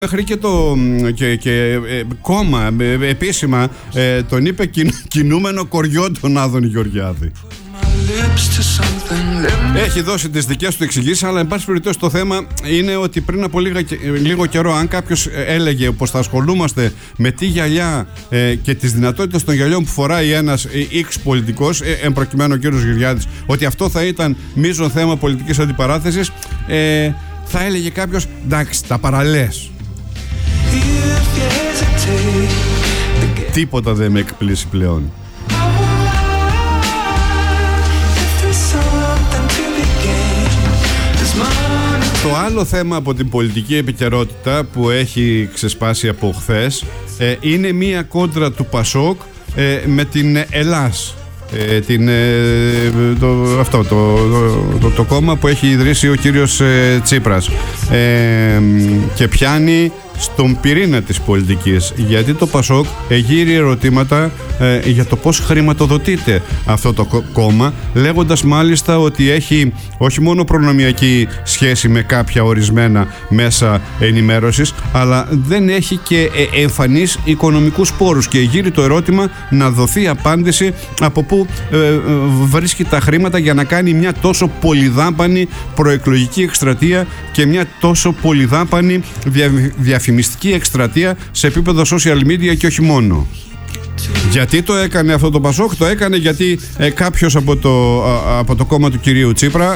Μέχρι και το κόμμα επίσημα τον είπε κινούμενο κοριό τον Άδωνη Γεωργιάδη. Έχει δώσει τις δικές του εξηγήσεις, αλλά εν πάση περιπτώσει το θέμα είναι ότι πριν από λίγο καιρό, αν κάποιος έλεγε πως θα ασχολούμαστε με τη γυαλιά και τις δυνατότητες των γυαλιών που φοράει ένας X πολιτικός, εν προκειμένου ο κύριος Γεωργιάδης, ότι αυτό θα ήταν μείζον θέμα πολιτικής αντιπαράθεσης, θα έλεγε κάποιος εντάξει, τα παραλές. Τίποτα δεν με εκπλήσει πλέον. Το άλλο θέμα από την πολιτική επικαιρότητα που έχει ξεσπάσει από χθες είναι μία κόντρα του Πασόκ με την Ελλάς, το κόμμα που έχει ιδρύσει ο κύριος Τσίπρας, και πιάνει στον πυρήνα της πολιτικής, γιατί το Πασόκ εγείρει ερωτήματα για το πώς χρηματοδοτείται αυτό το κόμμα, λέγοντας μάλιστα ότι έχει όχι μόνο προνομιακή σχέση με κάποια ορισμένα μέσα ενημέρωσης, αλλά δεν έχει και εμφανείς οικονομικούς πόρους, και εγείρει το ερώτημα να δοθεί απάντηση από πού βρίσκει τα χρήματα για να κάνει μια τόσο πολυδάπανη προεκλογική εκστρατεία και μια τόσο πολυδάπανη διαφημιστική εκστρατεία σε επίπεδο social media και όχι μόνο. Γιατί το έκανε αυτό το Πασόκ? Το έκανε γιατί κάποιος από το κόμμα του κυρίου Τσίπρα,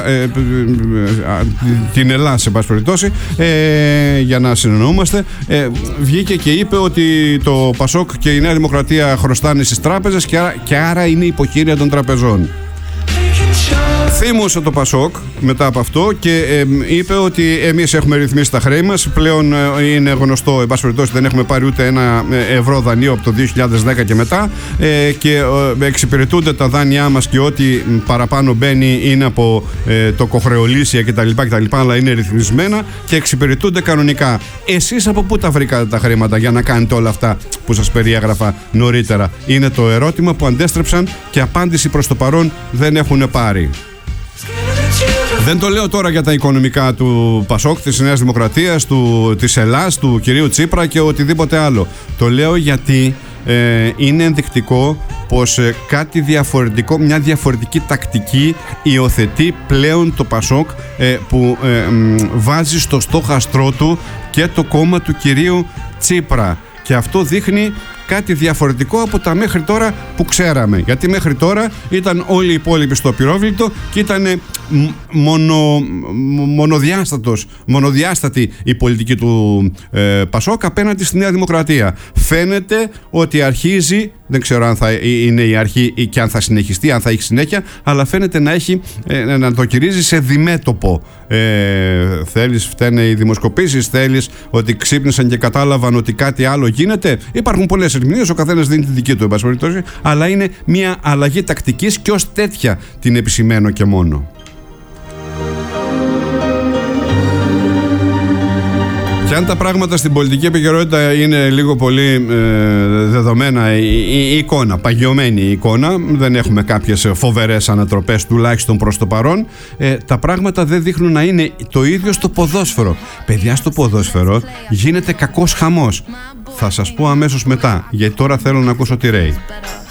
την Ελλάδα σε πάση περιπτώσει, για να συνεννοούμαστε, βγήκε και είπε ότι το Πασόκ και η Νέα Δημοκρατία χρωστάνε στις τράπεζες και άρα είναι υποχείρια των τραπεζών. Θύμωσε το Πασόκ μετά από αυτό και είπε ότι εμείς έχουμε ρυθμίσει τα χρέη μας. Πλέον είναι γνωστό, εν πάση περιπτώσει, δεν έχουμε πάρει ούτε ένα ευρώ δανείο από το 2010 και μετά, και εξυπηρετούνται τα δάνειά μας και ό,τι παραπάνω μπαίνει είναι από το κοχρεολύσια κτλ, αλλά είναι ρυθμισμένα και εξυπηρετούνται κανονικά. Εσείς από πού τα βρήκατε τα χρήματα για να κάνετε όλα αυτά που σας περιέγραφα νωρίτερα? Είναι το ερώτημα που αντέστρεψαν και απάντηση προς το παρόν δεν έχουν πάρει. Δεν το λέω τώρα για τα οικονομικά του Πασόκ, της Νέας Δημοκρατίας, της Ελλάς, του κυρίου Τσίπρα και οτιδήποτε άλλο. Το λέω γιατί είναι ενδεικτικό πως κάτι διαφορετικό, μια διαφορετική τακτική υιοθετεί πλέον το Πασόκ, που βάζει στο στόχαστρό του και το κόμμα του κυρίου Τσίπρα. Και αυτό δείχνει κάτι διαφορετικό από τα μέχρι τώρα που ξέραμε. Γιατί μέχρι τώρα ήταν όλοι οι υπόλοιποι στο πυρόβλητο και ήταν μονοδιάστατη η πολιτική του Πασόκ απέναντι στη Νέα Δημοκρατία. Φαίνεται ότι αρχίζει, δεν ξέρω αν θα είναι η αρχή και αν θα συνεχιστεί, αν θα έχει συνέχεια, αλλά φαίνεται να το κυρίζει σε διμέτωπο. Φταίνε οι δημοσκοπήσεις, θέλεις ότι ξύπνησαν και κατάλαβαν ότι κάτι άλλο γίνεται? Υπάρχουν πολλές ερμηνείες, ο καθένας δίνει τη δική του, εν πάση περιπτώσει, αλλά είναι μια αλλαγή τακτικής και ως τέτοια την επισημαίνω και μόνο. Και αν τα πράγματα στην πολιτική επικαιρότητα είναι λίγο πολύ δεδομένα, η εικόνα, παγιωμένη η εικόνα, δεν έχουμε κάποιες φοβερές ανατροπές τουλάχιστον προς το παρόν, τα πράγματα δεν δείχνουν να είναι το ίδιο στο ποδόσφαιρο. Παιδιά, στο ποδόσφαιρο γίνεται κακός χαμός. Θα σας πω αμέσως μετά, γιατί τώρα θέλω να ακούσω τι ρέει.